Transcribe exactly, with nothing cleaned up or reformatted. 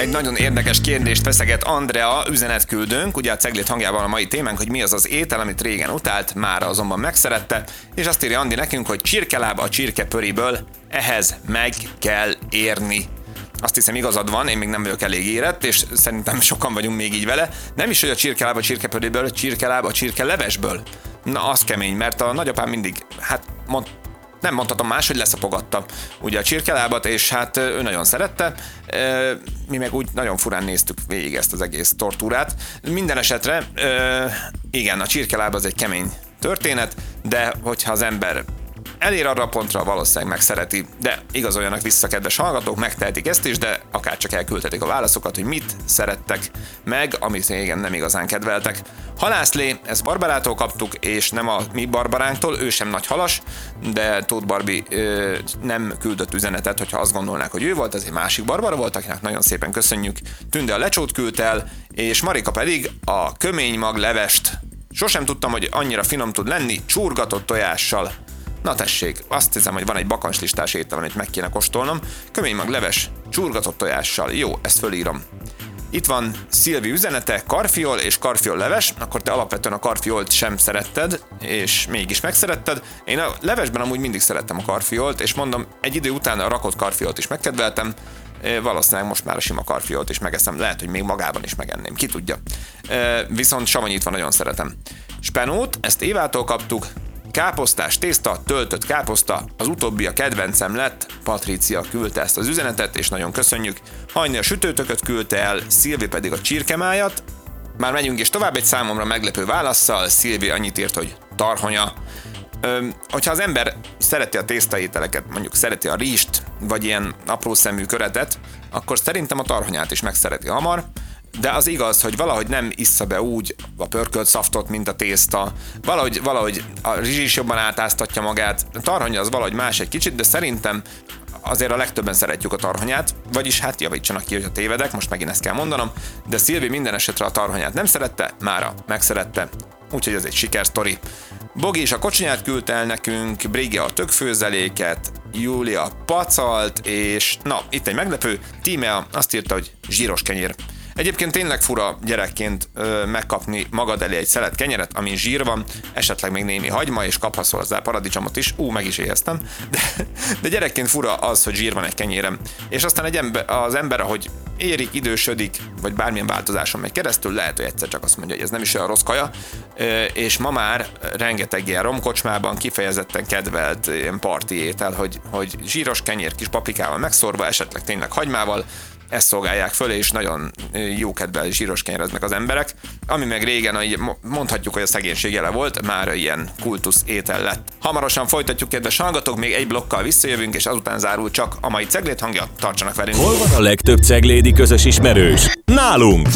Egy nagyon érdekes kérdést feszeget Andrea üzenetküldőnk, ugye a Ceglét hangjával a mai témánk, hogy mi az az étel, amit régen utált, mára azonban megszerette, és azt írja Andi nekünk, hogy csirkeláb a csirkepöriből, ehhez meg kell érni. Azt hiszem igazad van, én még nem vagyok elég érett, és szerintem sokan vagyunk még így vele. Nem is, hogy a csirkeláb a csirkepöriből, csirkeláb a csirkelevesből. Na, az kemény, mert a nagyapám mindig, hát mond, nem mondhatom más, hogy leszapogatta ugye a csirkelábat, és hát ő nagyon szerette. Mi meg úgy nagyon furán néztük végig ezt az egész tortúrát. Minden esetre, igen, a csirkeláb az egy kemény történet, de hogyha az ember elér arra a pontra, valószínűleg megszereti, de igazoljanak vissza, kedves hallgatók, megtehetik ezt is, de akár csak elküldhetik a válaszokat, hogy mit szerettek meg, amit igen nem igazán kedveltek. Halászlé, ezt Barbarától kaptuk, és nem a mi Barbaránktól, ő sem nagy halas, de Tóth Barbi ö, nem küldött üzenetet, hogyha azt gondolnák, hogy ő volt, ez egy másik Barbara volt, akinek nagyon szépen köszönjük. Tünde a lecsót küldte el, és Marika pedig a köménymag levest. Sosem tudtam, hogy annyira finom tud lenni, csurgatott tojással. Na tessék, azt hiszem, hogy van egy bakancslistás étel, amit meg kéne kóstolnom. Köménymag leves, csurgatott tojással. Jó, ezt fölírom. Itt van Szilvi üzenete, karfiol és karfiol leves, akkor te alapvetően a karfiolt sem szeretted, és mégis megszeretted. Én a levesben amúgy mindig szerettem a karfiolt, és mondom, egy idő után a rakott karfiolt is megkedveltem, valószínűleg most már a sima karfiolt is megeszem, lehet, hogy még magában is megenném, ki tudja. Viszont savanyítva nagyon szeretem. Spenót, ezt Évától kaptuk, káposztás tészta, töltött káposzta, az utóbbi a kedvencem lett, Patrícia küldte ezt az üzenetet, és nagyon köszönjük. Hajni a sütőtököt küldte el, Szilvi pedig a csirkemájat. Már megyünk is tovább egy számomra meglepő válasszal, Szilvi annyit írt, hogy tarhonya. Öm, hogyha az ember szereti a tésztaételeket, mondjuk szereti a rizst, vagy ilyen apró szemű köretet, akkor szerintem a tarhonyát is megszereti hamar. De az igaz, hogy valahogy nem issza be úgy a pörkölt szaftot, mint a tészta. Valahogy, valahogy a rizs is jobban átáztatja magát. A tarhonya az valahogy más egy kicsit, de szerintem azért a legtöbben szeretjük a tarhonyát. Vagyis hát javítsanak ki, hogy a tévedek, most megint ezt kell mondanom. De Szilvi minden esetre a tarhonyát nem szerette, mára megszerette. Úgyhogy ez egy sikersztori. Bogi is a kocsonyát küldte el nekünk, Brigge a tökfőzeléket, Júlia pacalt, és na, itt egy meglepő, Tímea azt írta, hogy zsíros kenyér. Egyébként tényleg fura gyerekként ö, megkapni magad elé egy szelet kenyeret, amin zsír van, esetleg még némi hagyma, és kaphatsz hozzá paradicsomot is. Ú, meg is éheztem. De, de gyerekként fura az, hogy zsír van egy kenyérem. És aztán egy ember, az ember, ahogy érik, idősödik, vagy bármilyen változáson megy keresztül, lehet, hogy egyszer csak azt mondja, hogy ez nem is olyan rossz kaja, ö, és ma már rengeteg ilyen romkocsmában kifejezetten kedvelt ilyen parti étel, hogy, hogy zsíros kenyér kis paprikával megszórva, esetleg tényleg hagymával, ezt szolgálják föl, és nagyon jó kedvel zsíros kenyereznek az emberek. Ami meg régen, mondhatjuk, hogy a szegénység jele volt, már ilyen kultusz étel lett. Hamarosan folytatjuk, kedves hallgatók, még egy blokkal visszajövünk, és azután zárul csak a mai Ceglét hangja. Tartsanak velünk! Hol van a legtöbb ceglédi közös ismerős? Nálunk!